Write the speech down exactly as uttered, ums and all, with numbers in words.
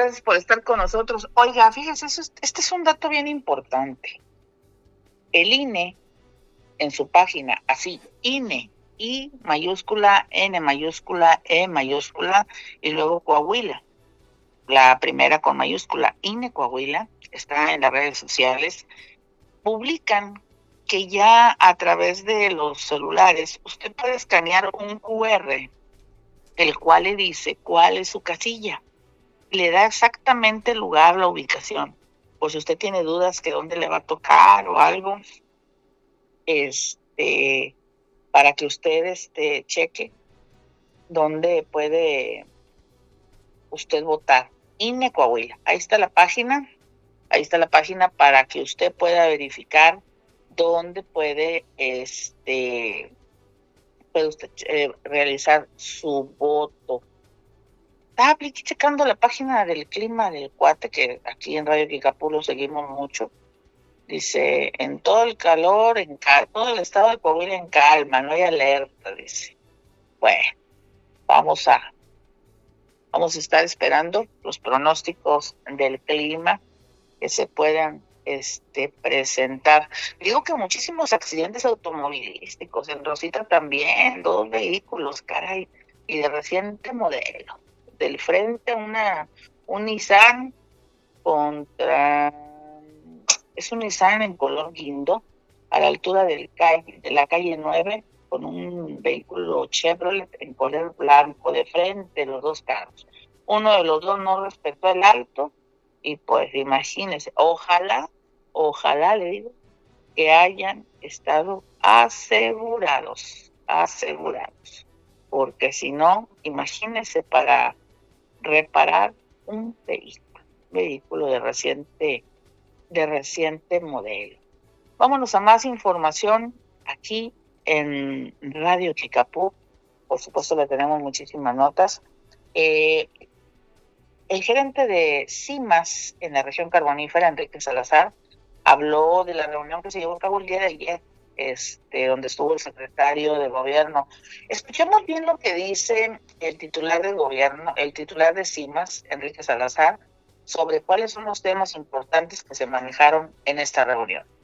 gracias por estar con nosotros. Oiga, fíjese, eso es, este es un dato bien importante. El I N E, en su página, así, I N E, I mayúscula, N mayúscula, E mayúscula, y luego Coahuila, la primera con mayúscula, I N E Coahuila, está en las redes sociales, publican que ya a través de los celulares usted puede escanear un cu erre, el cual le dice cuál es su casilla. Le da exactamente el lugar, la ubicación. Por si usted tiene dudas que dónde le va a tocar o algo, este, para que usted este, cheque dónde puede usted votar. I N E Coahuila. Ahí está la página. Ahí está la página para que usted pueda verificar dónde puede, este, puede usted eh, realizar su voto. Estaba aquí checando la página del clima del Cuate, que aquí en Radio Kickapoo lo seguimos mucho. Dice, en todo el calor, en cal- todo el estado de Coahuila en calma, no hay alerta, dice. Bueno, vamos a, vamos a estar esperando los pronósticos del clima que se puedan este, presentar. Digo que muchísimos accidentes automovilísticos, en Rosita también, dos vehículos, caray, y de reciente modelo. Del frente una un Nissan contra es un Nissan en color guindo a la altura del calle, de la calle nueve, con un vehículo Chevrolet en color blanco de frente, los dos carros. Uno de los dos no respetó el alto y pues imagínense, ojalá, ojalá le digo que hayan estado asegurados, asegurados, porque si no, imagínense para reparar un vehículo, vehículo de reciente, de reciente modelo. Vámonos a más información aquí en Radio Kickapoo. Por supuesto, le tenemos muchísimas notas. Eh, el gerente de CIMAS en la región carbonífera, Enrique Salazar, habló de la reunión que se llevó a cabo el día de ayer, este, donde estuvo el secretario de gobierno. Escuchemos bien lo que dice el titular del gobierno, el titular de CIMAS, Enrique Salazar, sobre cuáles son los temas importantes que se manejaron en esta reunión.